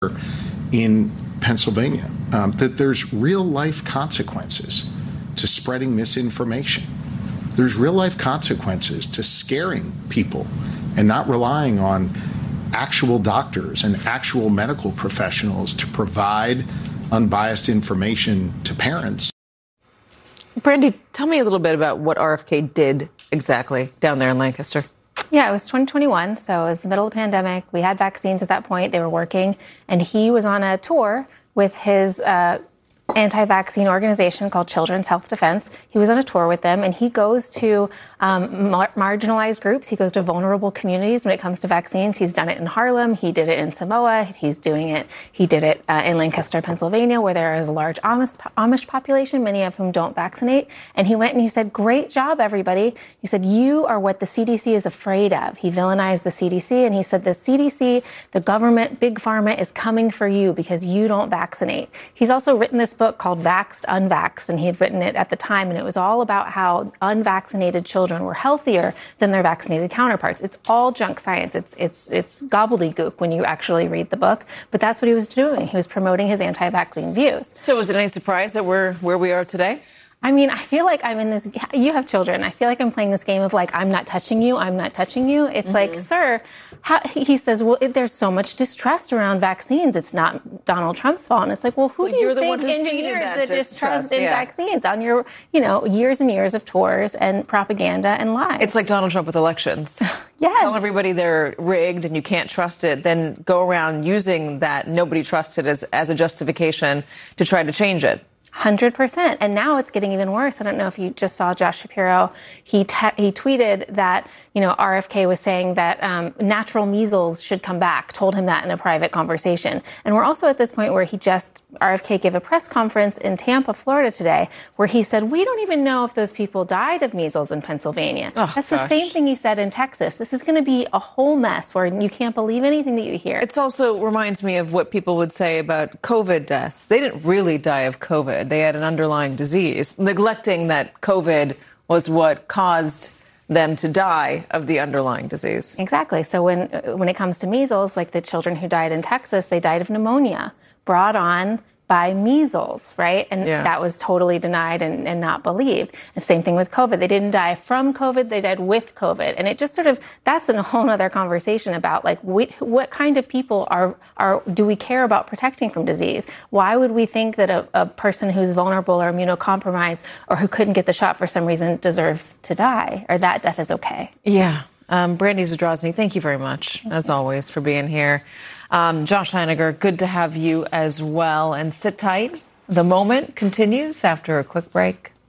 in Pennsylvania, that there's real life consequences to spreading misinformation. There's real life consequences to scaring people and not relying on actual doctors and actual medical professionals to provide unbiased information to parents. Brandy, tell me a little bit about what RFK did exactly down there in Lancaster. Yeah, it was 2021, so it was the middle of the pandemic. We had vaccines at that point. They were working, and he was on a tour with his anti-vaccine organization called Children's Health Defense. He was on a tour with them, and he goes to marginalized groups. He goes to vulnerable communities when it comes to vaccines. He's done it in Harlem. He did it in Samoa. He did it in Lancaster, Pennsylvania, where there is a large Amish population, many of whom don't vaccinate. And he went and he said, "Great job, everybody." He said, "You are what the CDC is afraid of." He villainized the CDC, and he said, "The CDC, the government, big pharma is coming for you because you don't vaccinate." He's also written this book called Vaxxed, Unvaxxed, and he had written it at the time, and it was all about how unvaccinated children were healthier than their vaccinated counterparts. It's all junk science. It's gobbledygook when you actually read the book, but that's what he was doing. He was promoting his anti-vaccine views. So was it any surprise that we're where we are today? I mean, I feel like I'm in this, you have children. I feel like I'm playing this game of like, I'm not touching you. I'm not touching you. It's like, sir, he says, well, there's so much distrust around vaccines. It's not Donald Trump's fault. And it's like, well, who do you think engineered the distrust in vaccines on your, years and years of tours and propaganda and lies? It's like Donald Trump with elections. Yes. Tell everybody they're rigged and you can't trust it, then go around using that nobody trusted as a justification to try to change it. 100%. And now it's getting even worse. I don't know if you just saw Josh Shapiro. He tweeted that, RFK was saying that natural measles should come back, told him that in a private conversation. And we're also at this point where RFK gave a press conference in Tampa, Florida today, where he said, we don't even know if those people died of measles in Pennsylvania. That's the same thing he said in Texas. This is going to be a whole mess where you can't believe anything that you hear. It also reminds me of what people would say about COVID deaths. They didn't really die of COVID. They had an underlying disease, neglecting that COVID was what caused them to die of the underlying disease. Exactly. So when it comes to measles, like the children who died in Texas, they died of pneumonia brought on by measles, right? And that was totally denied and not believed. The same thing with COVID. They didn't die from COVID, they died with COVID. And it just that's a whole other conversation about like what kind of people do we care about protecting from disease? Why would we think that a person who's vulnerable or immunocompromised or who couldn't get the shot for some reason deserves to die or that death is okay? Yeah. Brandy Zadrozny, thank you very much, as always, for being here. Josh Heiniger, good to have you as well. And sit tight. The Moment continues after a quick break.